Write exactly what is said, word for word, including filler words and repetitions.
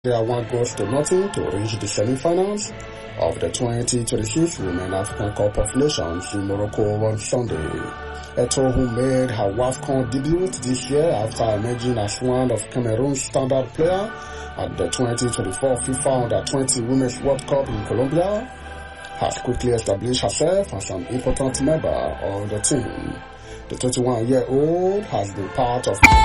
Nigeria one goals to nothing to reach the semi-finals of the twenty twenty-six Women African Cup of Nations in Morocco on Sunday. Eto'o, who made her WAFCON debut this year after emerging as one of Cameroon's standard player at the twenty twenty-four FIFA Under twenty Women's World Cup in Colombia, has quickly established herself as an important member of the team. The twenty-one-year-old has been part of